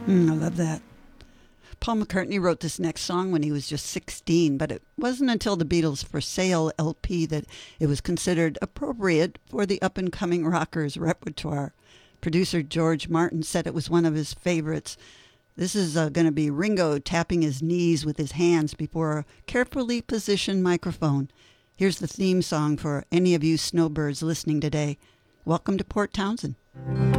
I love that. Paul McCartney wrote this next song when he was just 16, but it wasn't until the Beatles' For Sale LP that it was considered appropriate for the up-and-coming rockers' repertoire. Producer George Martin said it was one of his favorites. This is going to be Ringo tapping his knees with his hands before a carefully positioned microphone. Here's the theme song for any of you snowbirds listening today. Welcome to Port Townsend.